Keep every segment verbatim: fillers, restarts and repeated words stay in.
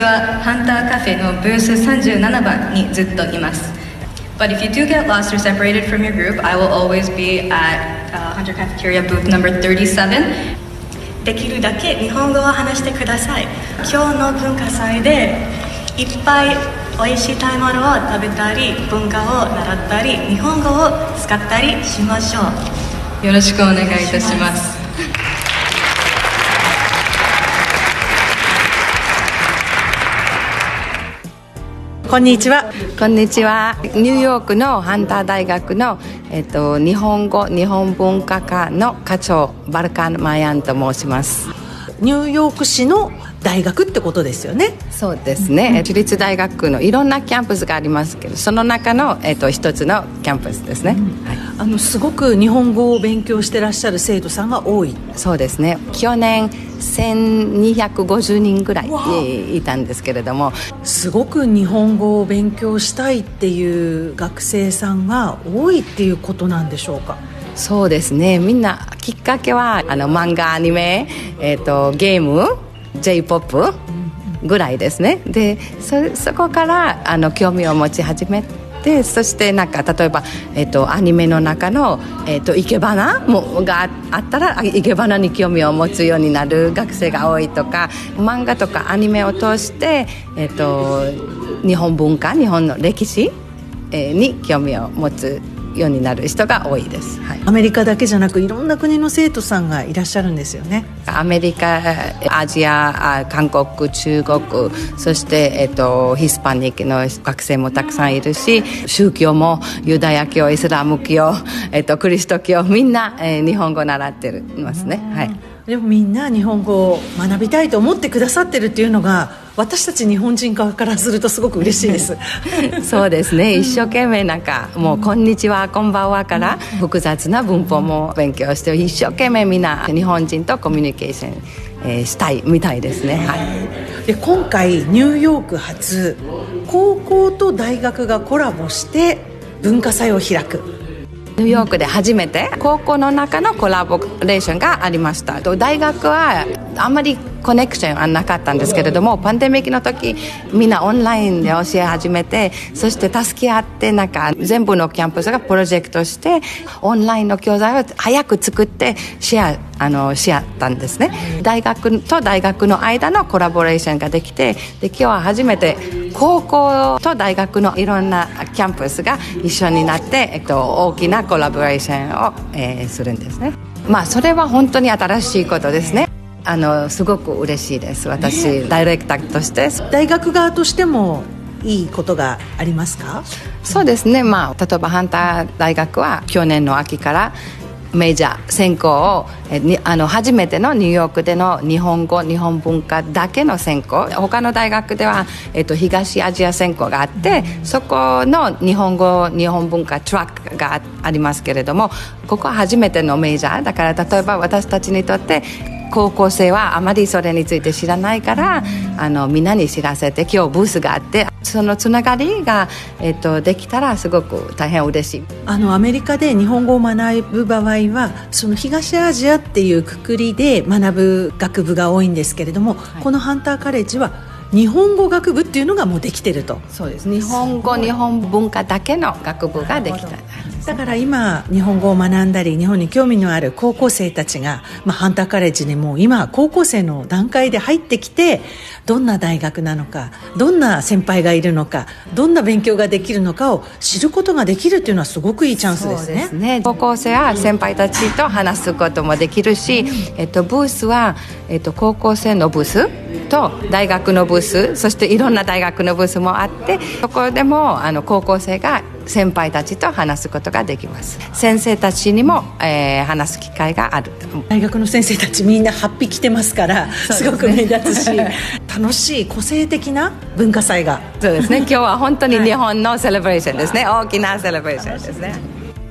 はハンターカフェのブースさんじゅうななばんにずっといます。But if you do get lost or separated from your group, I will always be at、uh, Hunter Cafeteria booth number thirty-seven. できるだけ日本語を話してください。今日の文化祭でいっぱい美味しい食べ物を食べたり、文化を習ったり、日本語を使ったりしましょう。よろしくお願いいたします。 こんにちは。 こんにちは。ニューヨークのハンター大学の、えっと、日本語日本文化科の課長バルカン・マヤンと申します。 ニューヨーク市の大学ってことですよね。 そうですね、うん、私立大学のいろんなキャンパスがありますけど、その中の、えっと、一つのキャンパスですね、うんはい、 あのすごく日本語を勉強してらっしゃる生徒さんが多い。 そうですね、去年せんにひゃくごじゅうにんぐらいいたんですけれども、 すごく日本語を勉強したいっていう学生さんが多いっていうことなんでしょうか。 そうですね、みんなきっかけはあの漫画、アニメ、えーと、ゲーム、 J-ポップ ぐらいですね。で そ, そこからあの興味を持ち始めて、そしてなんか例えば、えーと、アニメの中の、えーと、生け花もがあったら生け花に興味を持つようになる学生が多いとか、漫画とかアニメを通して、えーと、日本文化、日本の歴史、えー、に興味を持つようになる人が多いです、はい、 アメリカだけじゃなくいろんな国の生徒さんがいらっしゃるんですよね。 アメリカ、アジア、韓国、中国、そして、えっと、ヒスパニックの学生もたくさんいるし、宗教もユダヤ教、イスラム教、えっと、クリスト教、みんな、えー、日本語習ってますね、はい。 でもみんな日本語を学びたいと思ってくださってるっていうのが、私たち日本人側からするとすごく嬉しいですそうですね、一生懸命なんかもうこんにちは、こんばんはから複雑な文法も勉強して、一生懸命みんな日本人とコミュニケーション、えー、したいみたいですね、はい。 で今回ニューヨーク発高校と大学がコラボして文化祭を開く。 ニューヨークで初めて高校の中のコラボレーションがありました。大学はあんまりコネクションはなかったんですけれども、パンデミックの時みんなオンラインで教え始めて、そして助け合って、なんか全部のキャンパスがプロジェクトしてオンラインの教材を早く作ってシェアあのし合ったんですね。大学と大学の間のコラボレーションができて、で今日は初めて高校と大学のいろんなキャンパスが一緒になって、えっと、大きなコラボレーションを、えー、するんですね。まあそれは本当に新しいことですね。あのすごく嬉しいです。私、ね、ダイレクターとして大学側としてもいいことがありますか？ そうですね、まあ、例えばハンター大学は去年の秋からメジャー専攻をえあの初めてのニューヨークでの日本語日本文化だけの専攻、他の大学では、えっと、東アジア専攻があって、そこの日本語日本文化トラックが あ, ありますけれども、ここは初めてのメジャーだから、例えば私たちにとって高校生はあまりそれについて知らないから、あのみんなに知らせて、今日ブースがあって、そのつながりが、えっと、できたらすごく大変嬉しい。 あのアメリカで日本語を学ぶ場合は、その東アジアっていうくくりで学ぶ学部が多いんですけれども、はい、このハンターカレッジは日本語学部っていうのがもうできてると。 そうです、日本語日本文化だけの学部ができた。 だから今日本語を学んだり日本に興味のある高校生たちが、まあ、ハンターカレッジにも今高校生の段階で入ってきて、どんな大学なのか、どんな先輩がいるのか、どんな勉強ができるのかを知ることができるっていうのはすごくいいチャンスですね。 そうですね、高校生は先輩たちと話すこともできるし、えっと、ブースは、えっと、高校生のブースと大学のブース、そしていろんな大学のブースもあって、そこでもあの高校生が先輩たちと話すことができます。先生たちにも、えー、話す機会がある。 大学の先生たちみんなはっぴ着てますから、すごく目立つし楽しい個性的な文化祭が。 そうですね、今日は本当に日本のセレブレーションですね、はい、大きなセレブレーションですね。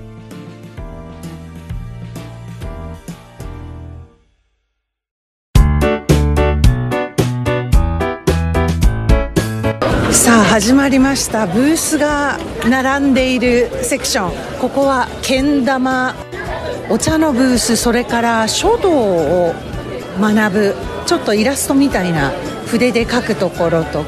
さあ始まりました。ブースが並んでいるセクション、ここはけん玉、お茶のブース、それから書道を学ぶちょっとイラストみたいな筆で書くところと